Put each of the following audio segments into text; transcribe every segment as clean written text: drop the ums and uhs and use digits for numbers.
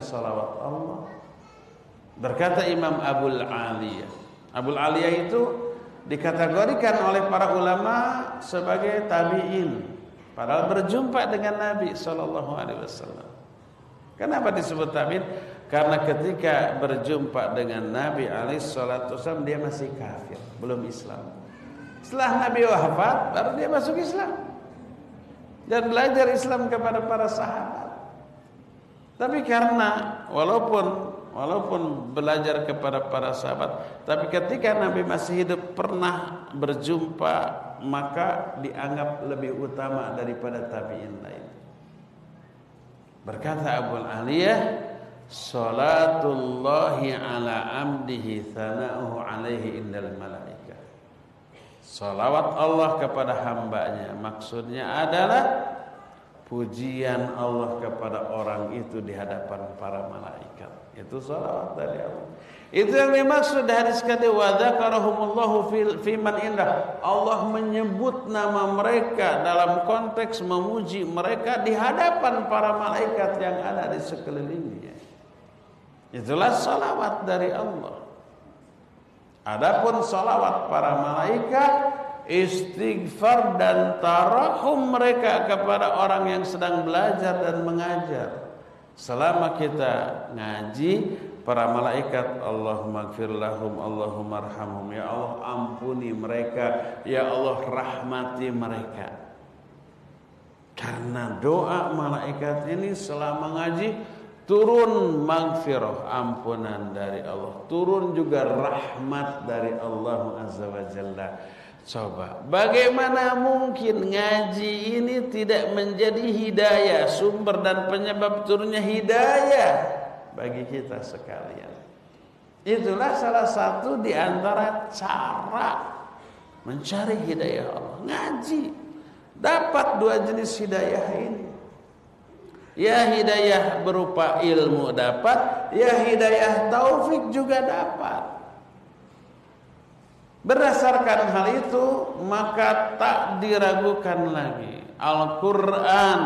salawat Allah? Berkata Imam Abul Aliyah. Abul Aliyah itu dikategorikan oleh para ulama sebagai tabi'in, padahal berjumpa dengan Nabi SAW. Kenapa disebut tabi'in? Karena ketika berjumpa dengan Nabi SAW dia masih kafir, belum Islam. Setelah Nabi wafat baru dia masuk Islam dan belajar Islam kepada para sahabat. Tapi karena walaupun belajar kepada para sahabat, tapi ketika Nabi masih hidup pernah berjumpa, maka dianggap lebih utama daripada tabi'in lain. Berkata Abul Aliyah, salatullahi ala amdihi thana'uhu alaihi indal malaikah. Salawat Allah kepada hambanya, maksudnya adalah pujian Allah kepada orang itu di hadapan para malaikat. Itu salawat dari Allah. Itu yang dimaksud hadis kata wa dzakarahumullahu fi man indah. Allah menyebut nama mereka dalam konteks memuji mereka di hadapan para malaikat yang ada di sekelilingnya. Itulah salawat dari Allah. Adapun salawat para malaikat, istighfar dan tarahum mereka kepada orang yang sedang belajar dan mengajar. Selama kita ngaji, para malaikat, Allahumma gfir lahum, Allahumma arhamhum, ya Allah ampuni mereka, ya Allah rahmati mereka. Karena doa malaikat ini selama ngaji, turun maghfirah, ampunan dari Allah, turun juga rahmat dari Allah Azza wa Jalla. Coba, bagaimana mungkin ngaji ini tidak menjadi hidayah, sumber dan penyebab turunnya hidayah bagi kita sekalian. Itulah salah satu di antara cara mencari hidayah Allah. Ngaji, dapat dua jenis hidayah ini. Ya hidayah berupa ilmu dapat, ya hidayah taufik juga dapat. Berdasarkan hal itu, maka tak diragukan lagi, Al-Quran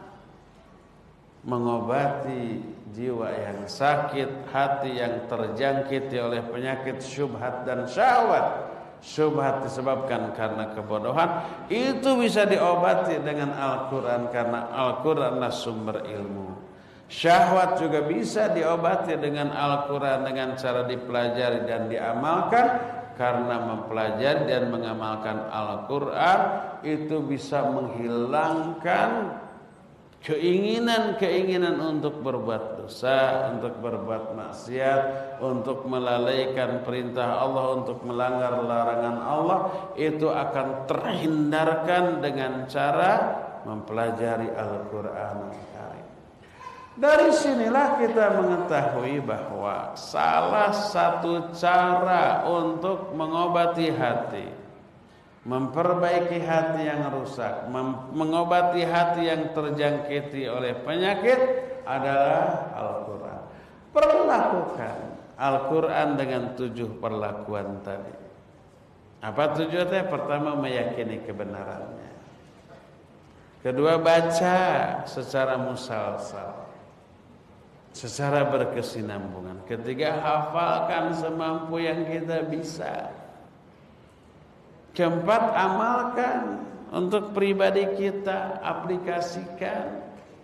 mengobati jiwa yang sakit, hati yang terjangkiti oleh penyakit syubhat dan syahwat. Syubhat disebabkan karena kebodohan, itu bisa diobati dengan Al-Quran karena Al-Quranlah sumber ilmu. Syahwat juga bisa diobati dengan Al-Quran dengan cara dipelajari dan diamalkan, karena mempelajari dan mengamalkan Al-Quran itu bisa menghilangkan keinginan untuk berbuat dosa, untuk berbuat maksiat, untuk melalaikan perintah Allah, untuk melanggar larangan Allah. Itu akan terhindarkan dengan cara mempelajari Al-Quran. Dari sinilah kita mengetahui bahwa salah satu cara untuk mengobati hati, memperbaiki hati yang rusak, mengobati hati yang terjangkiti oleh penyakit adalah Al-Quran. Perlakukan Al-Quran dengan 7 perlakuan tadi. Apa tujuannya? Pertama, meyakini kebenarannya. Kedua, baca secara musalsal, secara berkesinambungan. Ketiga, hafalkan semampu yang kita bisa. Keempat, amalkan untuk pribadi kita, aplikasikan.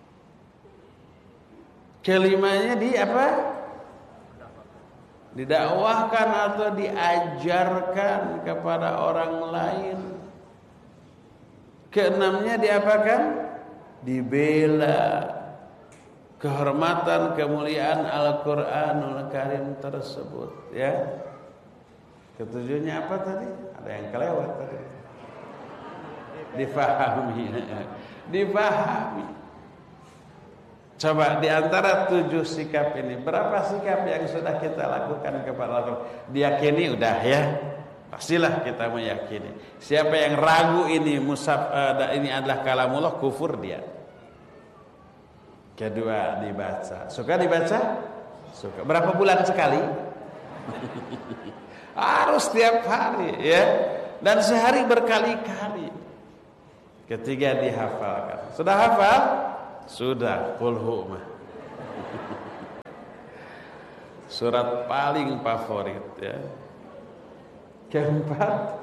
Kelimanya didakwahkan atau diajarkan kepada orang lain. Keenamnya diapakan? Dibela. Kehormatan, kemuliaan Al-Quranul Karim tersebut, ya. Ketujuhnya apa tadi? Ada yang kelewat tadi. Difahami. Coba di antara 7 sikap ini, berapa sikap yang sudah kita lakukan kepada Al-Quran? Diyakini udah ya. Pastilah kita meyakini. Siapa yang ragu ini ini adalah kalamullah, kufur dia. Kedua, dibaca. Suka dibaca? Suka. Berapa bulan sekali? Harus tiap hari, ya. Dan sehari berkali-kali. Ketiga, dihafalkan. Sudah hafal? Sudah. Qul hu mah. Surat paling favorit ya. Keempat,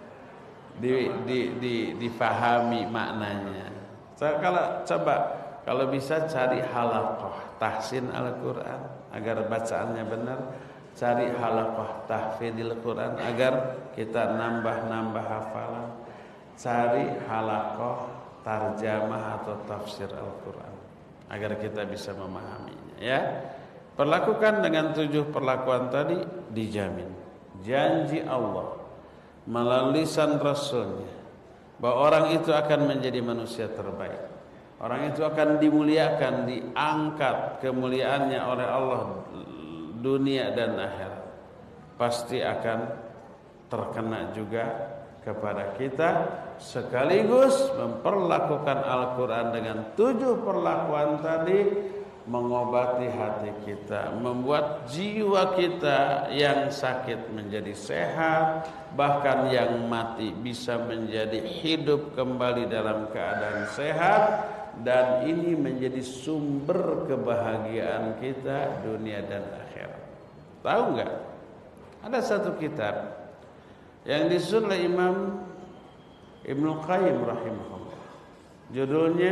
difahami maknanya. Kalau bisa cari halaqah tahsin Al-Qur'an agar bacaannya benar, cari halaqah tahfidzil Qur'an agar kita nambah hafalan, cari halaqah tarjamah atau tafsir Al-Qur'an agar kita bisa memahaminya ya. Perlakukan dengan 7 perlakuan tadi, dijamin janji Allah melalui lisan Rasulnya bahwa orang itu akan menjadi manusia terbaik. Orang itu akan dimuliakan, diangkat kemuliaannya oleh Allah dunia dan akhirat. Pasti akan terkena juga kepada kita, sekaligus memperlakukan Al-Quran dengan 7 perlakuan tadi, mengobati hati kita, membuat jiwa kita yang sakit menjadi sehat, bahkan yang mati bisa menjadi hidup kembali dalam keadaan sehat, dan ini menjadi sumber kebahagiaan kita dunia dan akhirat. Tahu enggak? Ada satu kitab yang disusun oleh Imam Ibnu Qayyim rahimahullah. Judulnya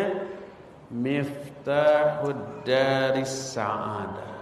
Miftahud Daris Sa'adah,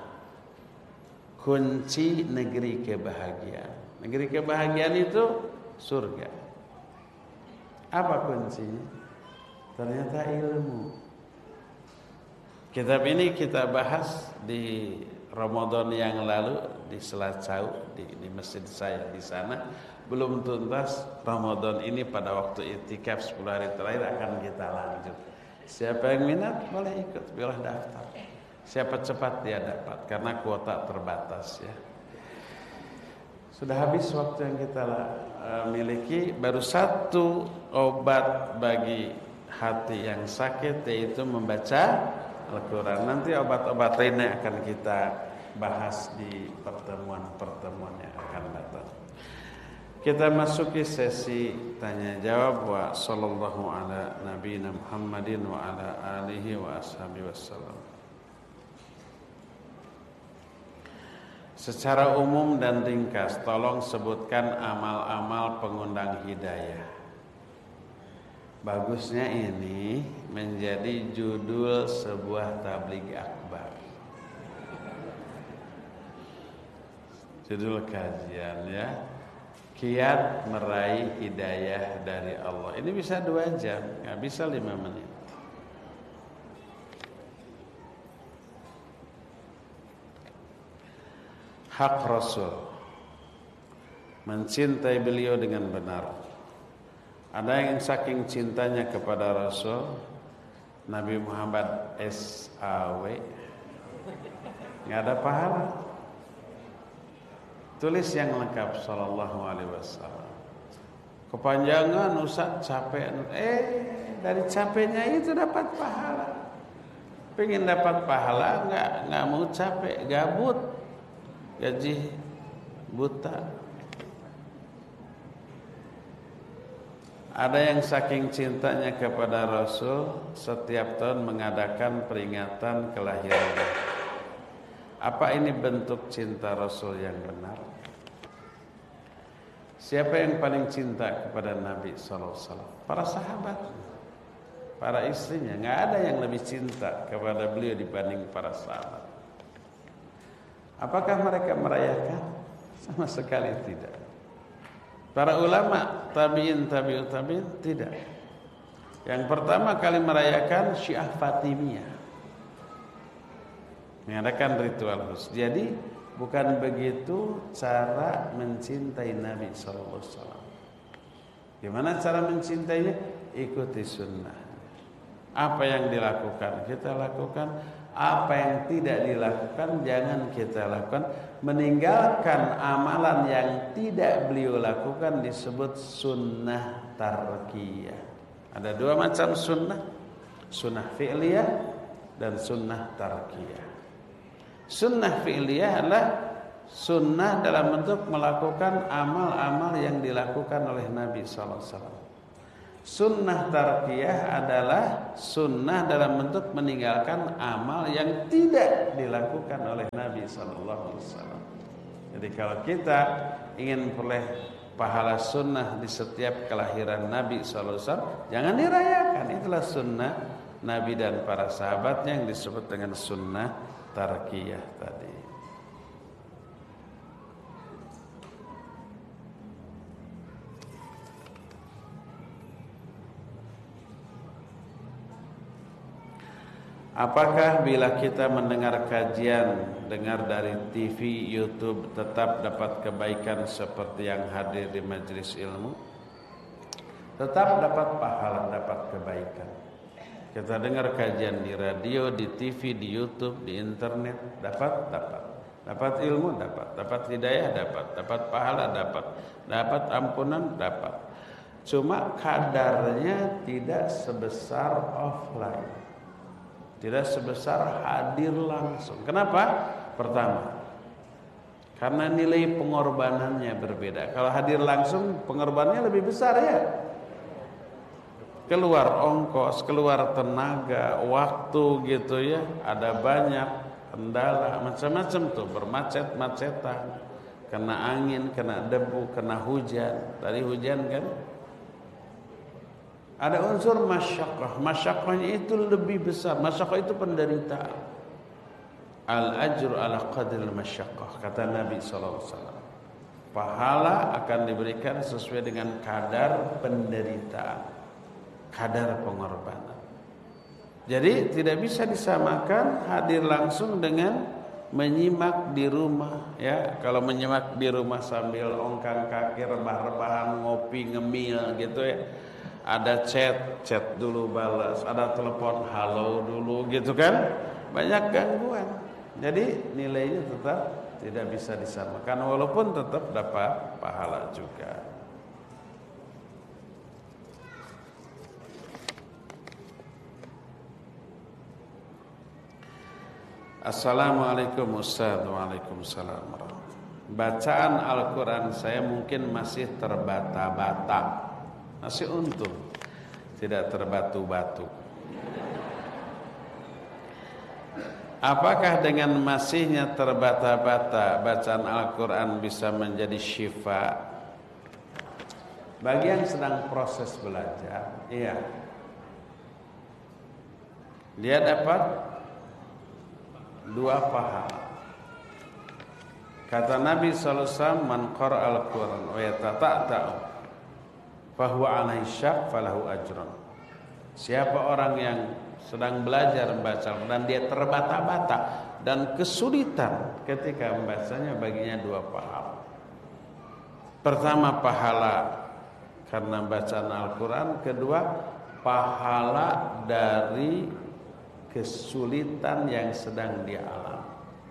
kunci negeri kebahagiaan. Negeri kebahagiaan itu surga. Apa kuncinya? Ternyata ilmu. Kitab ini kita bahas di Ramadan yang lalu di Selacau, di masjid saya di sana. Belum tuntas. Ramadan ini pada waktu i'tikaf 10 hari terakhir akan kita lanjut. Siapa yang minat boleh ikut, boleh daftar. Siapa cepat dia dapat, karena kuota terbatas ya. Sudah habis waktu yang kita miliki. Baru satu obat bagi hati yang sakit, yaitu membaca Al-Quran. Nanti obat-obat lainnya akan kita bahas di pertemuan-pertemuan yang akan datang. Kita masuki sesi tanya jawab. Wa sallallahu ala nabiyina Muhammadin wa ala alihi wa ashabihi wassalam. Secara umum dan ringkas, tolong sebutkan amal-amal pengundang hidayah. Bagusnya ini menjadi judul sebuah tabligh akbar, judul kajian ya. Kiat meraih hidayah dari Allah. Ini bisa 2 jam, nggak bisa 5 menit. Hak Rasul, mencintai beliau dengan benar. Ada yang saking cintanya kepada Rasul, Nabi Muhammad SAW, nggak ada pahala. Tulis yang lengkap sallallahu alaihi wasallam. Kepanjangan Ustaz capek. Dari capeknya itu dapat pahala. Pengen dapat pahala enggak mau capek, gabut. Gaji buta. Ada yang saking cintanya kepada Rasul, setiap tahun mengadakan peringatan kelahirannya. Apa ini bentuk cinta Rasul yang benar? Siapa yang paling cinta kepada Nabi SAW? Para sahabat, para istrinya. Nggak ada yang lebih cinta kepada beliau dibanding para sahabat. Apakah mereka merayakan? Sama sekali tidak. Para ulama tabi'in, tabi'ut tabi'in tidak. Yang pertama kali merayakan Syiah Fatimiyah, mengadakan ritual khusus. Jadi bukan begitu cara mencintai Nabi SAW. Gimana cara mencintainya? Ikuti sunnah. Apa yang dilakukan kita lakukan, apa yang tidak dilakukan jangan kita lakukan. Meninggalkan amalan yang tidak beliau lakukan disebut sunnah tarkiyah. Ada 2 macam sunnah, sunnah fi'liyah dan sunnah tarkiyah. Sunnah fi'liyah adalah sunnah dalam bentuk melakukan amal-amal yang dilakukan oleh Nabi SAW. Sunnah tarkiyah adalah sunnah dalam bentuk meninggalkan amal yang tidak dilakukan oleh Nabi SAW. Jadi kalau kita ingin memperoleh pahala sunnah di setiap kelahiran Nabi SAW, jangan dirayakan. Itulah sunnah Nabi dan para sahabatnya yang disebut dengan sunnah tarkiyah tadi. Apakah bila kita mendengar kajian, dengar dari TV, YouTube, tetap dapat kebaikan seperti yang hadir di majelis ilmu? Tetap dapat pahala, dapat kebaikan. Kita dengar kajian di radio, di TV, di YouTube, di internet, dapat ilmu, dapat hidayah, dapat pahala, dapat ampunan, dapat. Cuma kadarnya tidak sebesar offline. Tidak sebesar hadir langsung. Kenapa? Pertama, karena nilai pengorbanannya berbeda. Kalau hadir langsung pengorbanannya lebih besar ya. Keluar ongkos, keluar tenaga, waktu gitu ya. Ada banyak kendala, macam-macam tuh, bermacet-macetan. Kena angin, kena debu, kena hujan. Tadi hujan kan? Ada unsur masyaqqah. Masyaqqahnya itu lebih besar. Masyaqqah itu penderitaan. Al-ajru ala qadril masyaqqah, kata Nabi SAW. Pahala akan diberikan sesuai dengan kadar penderitaan, kadar pengorbanan. Jadi tidak bisa disamakan hadir langsung dengan menyimak di rumah ya. Kalau menyimak di rumah sambil ongkang kaki, rebah-rebahan, ngopi, ngemil gitu ya. Ada chat dulu balas, ada telepon halo dulu gitu kan. Banyak gangguan. Jadi nilainya tetap tidak bisa disamakan walaupun tetap dapat pahala juga. Assalamualaikum Ustaz. Waalaikumsalam. Bacaan Al-Quran saya mungkin masih terbata-bata. Masih untung tidak terbatu-batu. Apakah dengan masihnya terbata-bata bacaan Al-Quran bisa menjadi syifa? Bagi yang sedang proses belajar, iya. Dia dapat 2 pahala. Kata Nabi SAW, man qara al-Quran wa yatata'ta'u fahuwa alaihi syak falahu ajrun. Siapa orang yang sedang belajar membaca dan dia terbata-bata dan kesulitan ketika membacanya, baginya 2 pahala. Pertama, pahala karena bacaan Al-Quran. Kedua, pahala dari kesulitan yang sedang dia alami.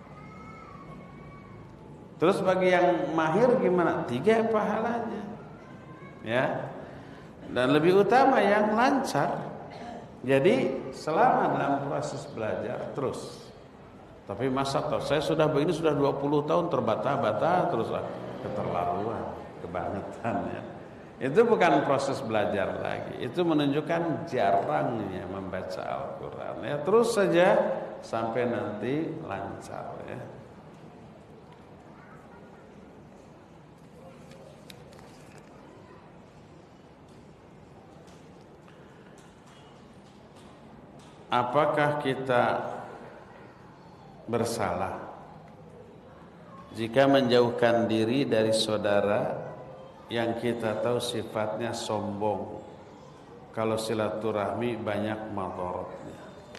Terus bagi yang mahir gimana? 3 pahalanya. Ya, dan lebih utama yang lancar. Jadi selama dalam proses belajar terus. Tapi masa toh saya sudah begini sudah 20 tahun terbata-bata terus lah, keterlaluan, kebangetan ya. Itu bukan proses belajar lagi. Itu menunjukkan jarangnya membaca Al-Quran ya. Terus saja sampai nanti lancar ya. Apakah kita bersalah jika menjauhkan diri dari saudara yang kita tahu sifatnya sombong, kalau silaturahmi banyak madharatnya?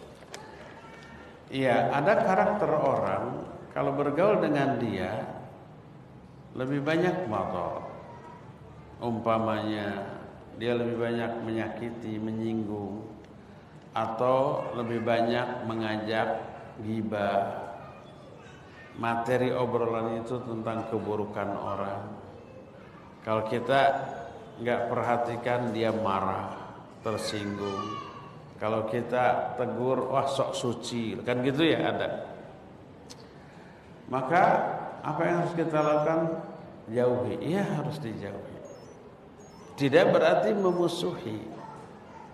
Iya, ada karakter orang kalau bergaul dengan dia lebih banyak madharat. Umpamanya dia lebih banyak menyakiti, menyinggung, atau lebih banyak mengajak ghibah. Materi obrolan itu tentang keburukan orang. Kalau kita nggak perhatikan, dia marah, tersinggung. Kalau kita tegur, wah sok suci, kan gitu ya ada. Maka apa yang harus kita lakukan? Jauhi. Iya, harus dijauhi. Tidak berarti memusuhi.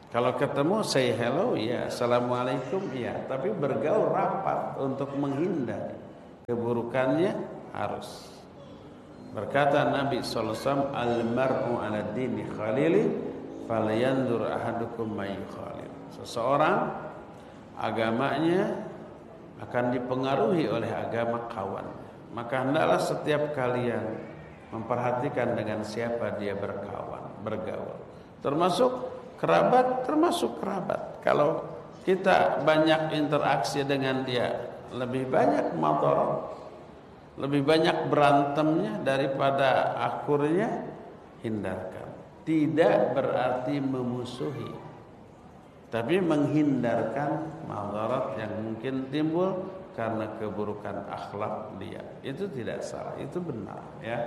Kalau ketemu say hello ya, assalamualaikum ya, tapi bergaul rapat untuk menghindari keburukannya harus. Berkata Nabi sallallahu alaihi wasallam, al-mar'u 'ala dini khalili falyanzur ahadukum may yukhalil. Seseorang agamanya akan dipengaruhi oleh agama kawan. Maka hendaklah setiap kalian memperhatikan dengan siapa dia bergaul. Termasuk kerabat, Kalau kita banyak interaksi dengan dia, lebih banyak madarat, lebih banyak berantemnya daripada akurnya, hindarkan. Tidak berarti memusuhi, tapi menghindarkan madarat yang mungkin timbul karena keburukan akhlak dia. Itu tidak salah, itu benar, ya.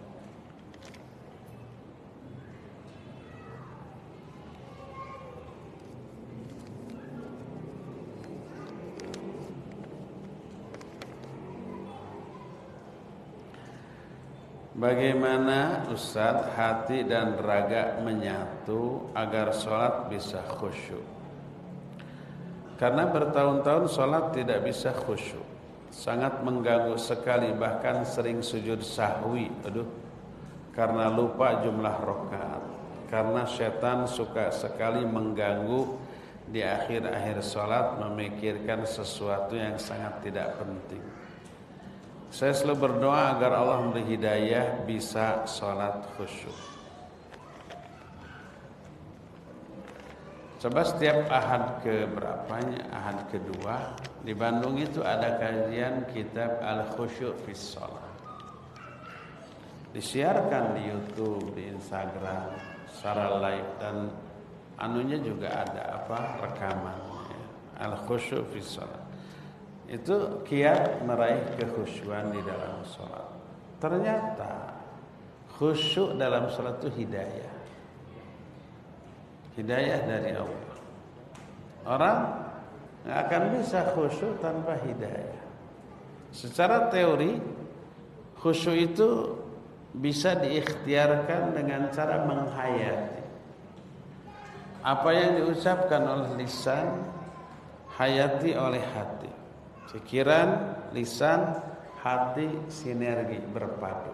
Bagaimana Ustaz hati dan raga menyatu agar sholat bisa khusyuk? Karena bertahun-tahun sholat tidak bisa khusyuk, sangat mengganggu sekali, bahkan sering sujud sahwi. Karena lupa jumlah rakaat. Karena setan suka sekali mengganggu di akhir-akhir sholat, memikirkan sesuatu yang sangat tidak penting. Saya selalu berdoa agar Allah memberi hidayah bisa sholat khusyuk. Coba setiap ahad keberapanya, ahad kedua, di Bandung itu ada kajian kitab Al-Khusyuk fis Shalah. Disiarkan di YouTube, di Instagram, secara live, dan anunya juga ada rekamannya. Al-Khusyuk fis Shalah. Itu kiat meraih kekhusyuan di dalam sholat. Ternyata khusyuk dalam sholat itu hidayah. Hidayah dari Allah. Orang nggak akan bisa khusyuk tanpa hidayah. Secara teori, khusyuk itu bisa diikhtiarkan dengan cara menghayati. Apa yang diucapkan oleh lisan, hayati oleh hati. Pikiran, lisan, hati sinergi berpadu.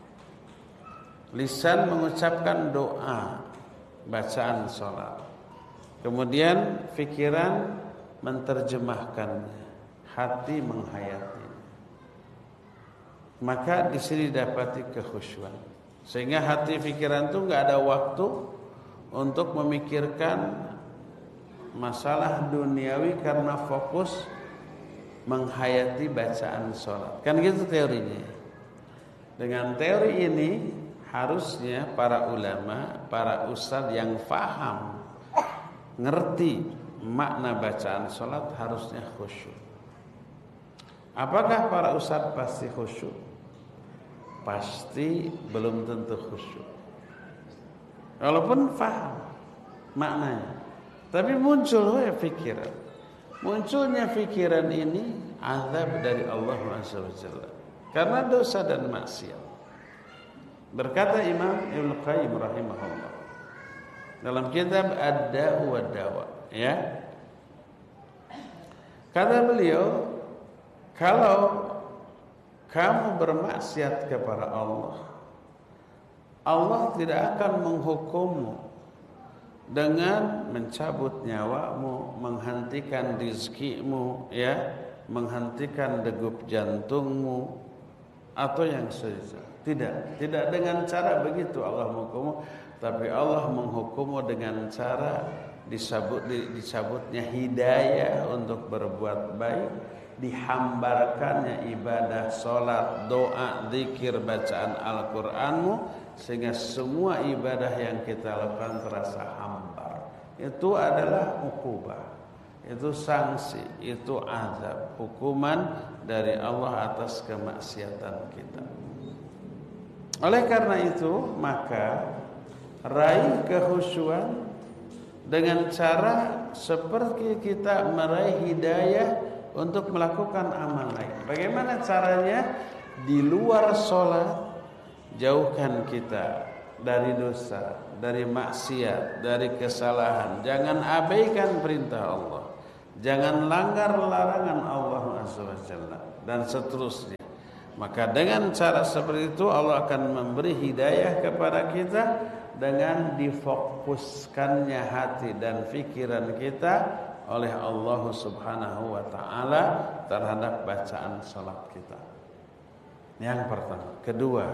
Lisan mengucapkan doa, bacaan sholat. Kemudian pikiran menerjemahkannya, hati menghayati. Maka di sini dapati kekhusyuan. Sehingga hati pikiran itu nggak ada waktu untuk memikirkan masalah duniawi karena fokus menghayati bacaan sholat. Kan gitu teorinya. Dengan teori ini harusnya para ulama, para ustadz yang faham, ngerti makna bacaan sholat harusnya khusyuk. Apakah para ustadz pasti khusyuk? Pasti belum tentu khusyuk. Walaupun faham maknanya, tapi muncul pikiran. Munculnya pikiran ini azab dari Allah Subhanahu wa taala karena dosa dan maksiat. Berkata Imam Ibnu Qayyim rahimahullah dalam kitab Ad-Da'u wad-Dawa, ya. Kata beliau, kalau kamu bermaksiat kepada Allah, Allah tidak akan menghukummu dengan mencabut nyawamu, menghentikan rizkimu, ya, menghentikan degup jantungmu atau yang sejenis. Tidak dengan cara begitu Allah menghukummu, tapi Allah menghukummu dengan cara dicabutnya hidayah untuk berbuat baik, dihambarkannya ibadah, sholat, doa, zikir, bacaan Al-Qur'anmu, sehingga semua ibadah yang kita lakukan terasa hambar. Itu adalah ukubah, itu sanksi, itu azab, hukuman dari Allah atas kemaksiatan kita. Oleh karena itu, maka raih kekhusyuan dengan cara seperti kita meraih hidayah untuk melakukan amal lain. Bagaimana caranya? Di luar sholat, jauhkan kita dari dosa, dari maksiat, dari kesalahan. Jangan abaikan perintah Allah. Jangan langgar larangan Allah SWT dan seterusnya. Maka dengan cara seperti itu Allah akan memberi hidayah kepada kita dengan difokuskannya hati dan pikiran kita oleh Allah Subhanahu wa taala terhadap bacaan salat kita. Yang pertama. Kedua,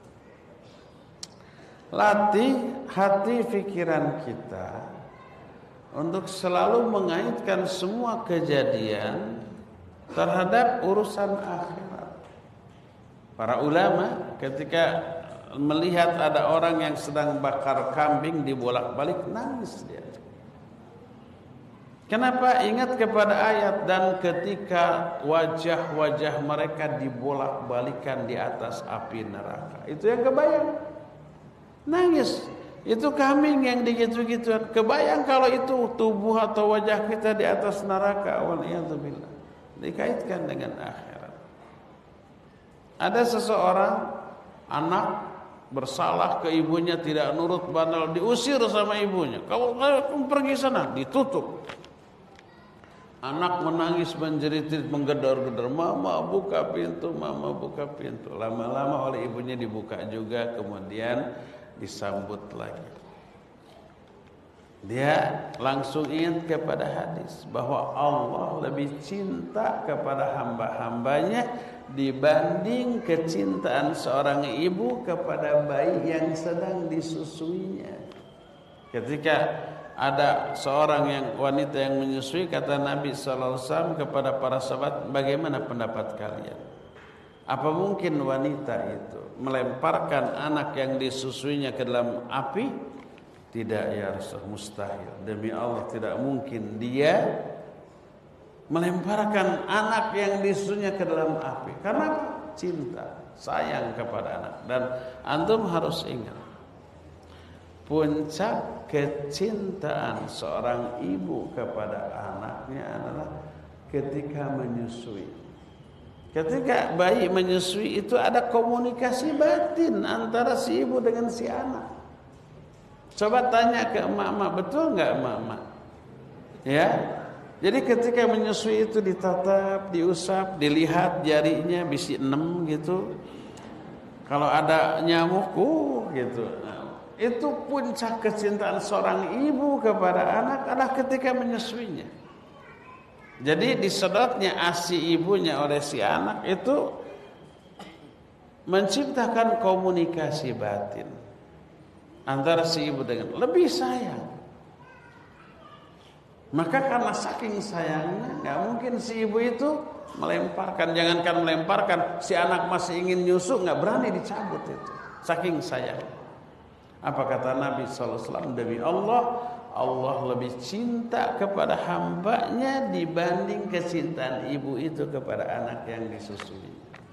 latih hati pikiran kita untuk selalu mengaitkan semua kejadian terhadap urusan akhirat. Para ulama ketika melihat ada orang yang sedang bakar kambing dibolak-balik nangis dia. Kenapa? Ingat kepada ayat, dan ketika wajah-wajah mereka dibolak-balikan di atas api neraka. Itu yang kebayang. Nangis. Itu kambing yang digitu-gituan. Kebayang kalau itu tubuh atau wajah kita di atas neraka. Waliyadzubillah. Dikaitkan dengan akhirat. Ada seseorang anak bersalah ke ibunya, tidak nurut, bandel, diusir sama ibunya. Kamu pergi sana, ditutup. Anak menangis menjerit, menggedor-gedor, "Mama buka pintu, mama buka pintu." Lama-lama oleh ibunya dibuka juga, kemudian disambut lagi. Dia langsung ingat kepada hadis bahwa Allah lebih cinta kepada hamba-hambanya dibanding kecintaan seorang ibu kepada bayi yang sedang disusuinya. Ketika ada seorang wanita yang menyusui, kata Nabi SAW kepada para sahabat, "Bagaimana pendapat kalian? Apa mungkin wanita itu melemparkan anak yang disusuinya ke dalam api?" "Tidak ya Rasul, mustahil. Demi Allah tidak mungkin dia melemparkan anak yang disusuinya ke dalam api." Karena cinta, sayang kepada anak. Dan antum harus ingat, puncak kecintaan seorang ibu kepada anaknya adalah ketika menyusui. Ketika bayi menyusui itu ada komunikasi batin antara si ibu dengan si anak. Coba tanya ke emak-emak, betul nggak emak-emak? Ya, jadi ketika menyusui itu ditatap, diusap, dilihat jarinya bisi 6 gitu. Kalau ada nyamuk, gitu. Nah, itu puncak kecintaan seorang ibu kepada anak adalah ketika menyusuinya. Jadi disedotnya ASI ibunya oleh si anak itu menciptakan komunikasi batin antara si ibu dengan lebih sayang. Maka karena saking sayangnya, nggak mungkin si ibu itu melemparkan. Jangankan melemparkan, si anak masih ingin nyusu nggak berani dicabut itu. Saking sayang. Apa kata Nabi SAW? Demi Allah, Allah lebih cinta kepada hambanya dibanding kecintaan ibu itu kepada anak yang disusui.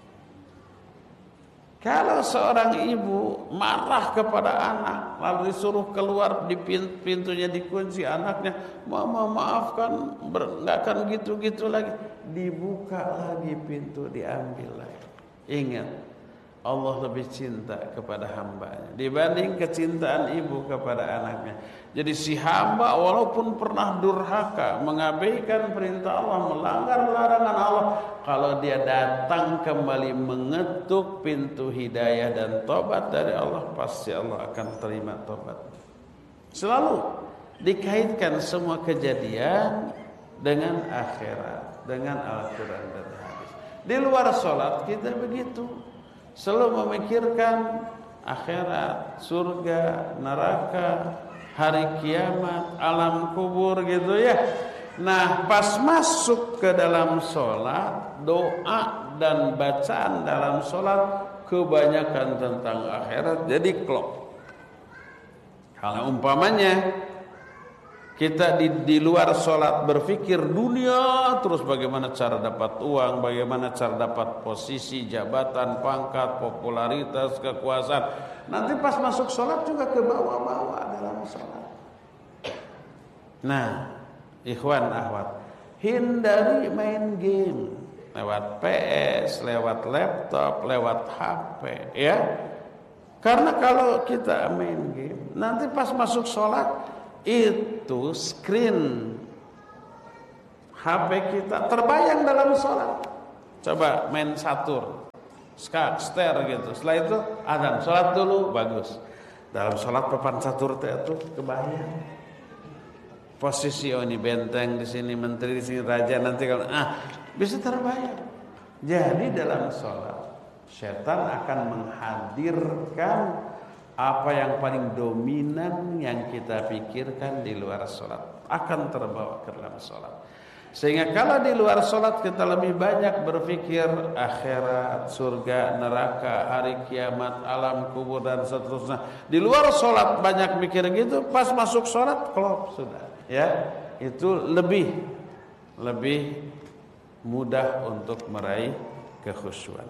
Kalau seorang ibu marah kepada anak, lalu disuruh keluar, di pintunya dikunci, anaknya, "Mama maafkan, nggak akan gitu-gitu lagi." Dibuka lagi pintu, diambil lagi. Ingat, Allah lebih cinta kepada hambanya dibanding kecintaan ibu kepada anaknya. Jadi si hamba walaupun pernah durhaka, mengabaikan perintah Allah, melanggar larangan Allah, kalau dia datang kembali mengetuk pintu hidayah dan tobat dari Allah, pasti Allah akan terima tobat. Selalu dikaitkan semua kejadian dengan akhirat, dengan Al-Quran dan hadis. Di luar sholat kita begitu, selalu memikirkan akhirat, surga, neraka, hari kiamat, alam kubur gitu ya. Nah, pas masuk ke dalam sholat, doa dan bacaan dalam sholat kebanyakan tentang akhirat, jadi klop. Kalau umpamanya kita di luar sholat berpikir dunia terus, bagaimana cara dapat uang, bagaimana cara dapat posisi, jabatan, pangkat, popularitas, kekuasaan. Nanti pas masuk sholat juga ke bawah-bawah dalam sholat. Nah, ikhwan akhwat, hindari main game lewat PS, lewat laptop, lewat HP, ya. Karena kalau kita main game, nanti pas masuk sholat itu screen HP kita terbayang dalam sholat. Coba main catur, skakster gitu. Setelah itu adzan, sholat dulu, bagus. Dalam sholat papan catur itu kebayang. Posisi ini benteng di sini, menteri di sini, raja nanti kalau bisa terbayang. Jadi dalam sholat setan akan menghadirkan apa yang paling dominan yang kita pikirkan di luar sholat akan terbawa ke dalam sholat. Sehingga kalau di luar sholat kita lebih banyak berpikir akhirat, surga, neraka, hari kiamat, alam kubur dan seterusnya. Di luar sholat banyak mikir gitu, pas masuk sholat klop sudah. Ya, itu lebih mudah untuk meraih kekhusyuan.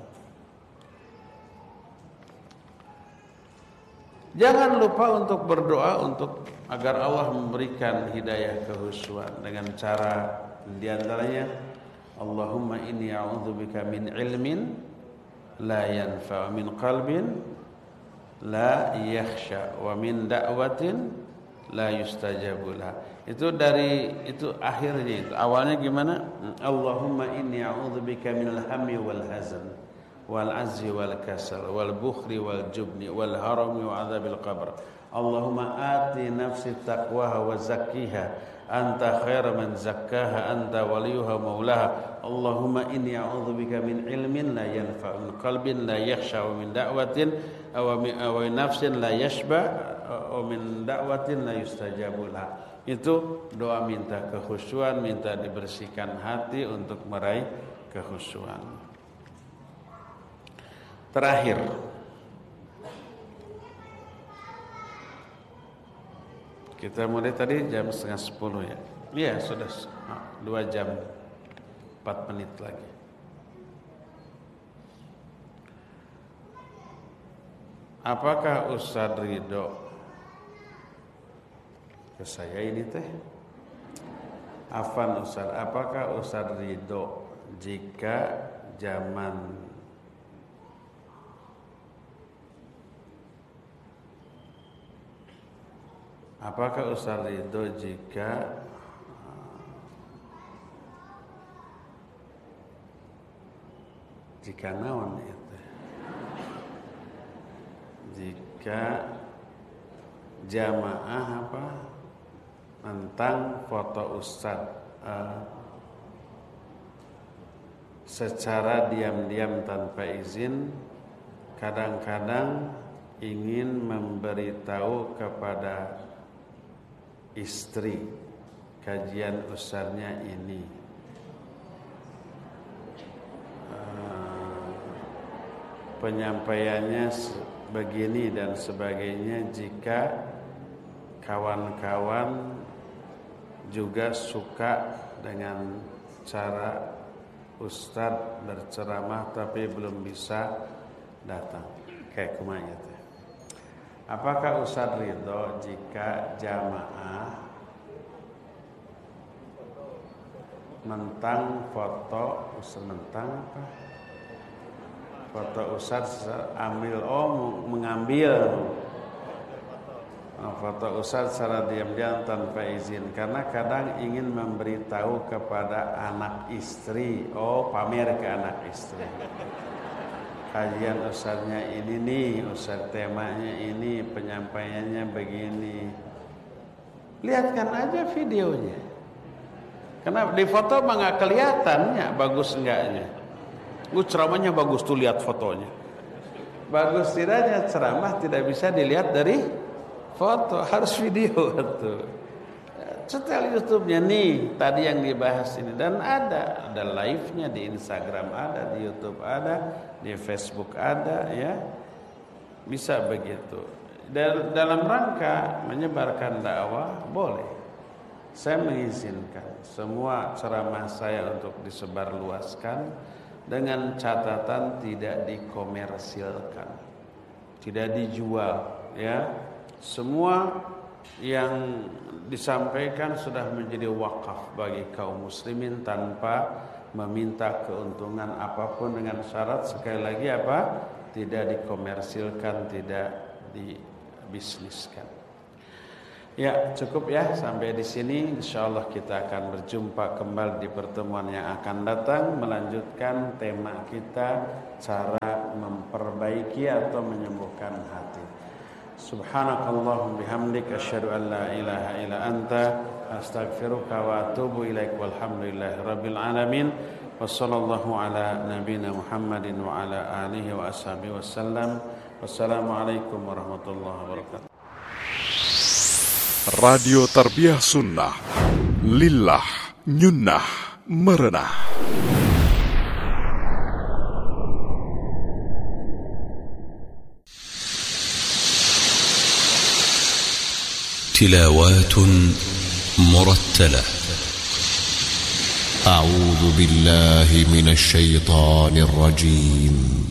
Jangan lupa untuk berdoa untuk agar Allah memberikan hidayah kekhusyuan dengan cara di antaranya Allahumma inni a'udzubika min ilmin la yanfa' min qalbin la yakhsha wa min da'watin la yustajabu lah. Itu akhirnya itu. Awalnya gimana? Allahumma inni a'udzubika minal hammi wal hazan wal azzi wal kasal wal bukhli wal jubni wal harami wa adzabil qabr. Allahumma ati nafsi taqwaha wa zakkiha anta khairu man zakkaha anta waliyuha maulaha. Allahumma inni a'udzubika min ilmin la yanfa' min qalbin la yakhsha wa min da'watin aw min nafsin la yashba wa min da'watin la yustajabu lah. Itu doa minta kekhusyuan, minta dibersihkan hati untuk meraih kekhusyuan. Terakhir, kita mulai tadi jam 9:30 ya. Iya, sudah 2 jam 4 menit lagi. Apakah Ustaz ridho ke saya ini teh? Afan Ustaz, apakah Ustaz ridho jika Apakah Ustaz ridho jika naon itu? Jika jamaah tentang foto Ustaz secara diam-diam tanpa izin, kadang-kadang ingin memberitahu kepada istri kajian Ustaznya ini, penyampaiannya begini dan sebagainya. Jika kawan-kawan juga suka dengan cara Ustaz berceramah tapi belum bisa datang, kayak kumanya teh. Apakah Ustaz ridho jika jamaah mentang foto Ustaz, foto Ustaz mengambil foto Ustaz secara diam-diam tanpa izin, karena kadang ingin memberitahu kepada anak istri, pamer ke anak istri. Kajian Ustaznya ini nih, Ustaz temanya ini, penyampaiannya begini. Lihatkan aja videonya. Karena di foto mah nggak kelihatannya bagus enggaknya. Ceramahnya bagus tuh, lihat fotonya. Bagus tidaknya ceramah tidak bisa dilihat dari foto, harus video tuh. Setel YouTube-nya nih, tadi yang dibahas ini, dan ada live-nya di Instagram, ada di YouTube, ada di Facebook, ada ya. Bisa begitu. Dalam rangka menyebarkan dakwah boleh. Saya mengizinkan semua ceramah saya untuk disebarluaskan dengan catatan tidak dikomersilkan, tidak dijual ya. Semua yang disampaikan sudah menjadi wakaf bagi kaum muslimin tanpa meminta keuntungan apapun, dengan syarat sekali lagi tidak dikomersilkan, tidak dibisniskan. Ya, cukup ya sampai di sini. Insyaallah kita akan berjumpa kembali di pertemuan yang akan datang, melanjutkan tema kita, cara memperbaiki atau menyembuhkan hati. Subhanakallahumma bihamdik asyhadu an la ilaha illa anta astaghfiruka wa atubu ilaik walhamdulillahi rabbil alamin. Wassallallahu ala nabiyyina Muhammadin wa ala alihi wa ashabihi wasallam. Wassalamualaikum warahmatullahi wabarakatuh. Radio Tarbiyah Sunnah Lillah Nyunnah Merenah. تلاوات مرتلة. أعوذ بالله من الشيطان الرجيم.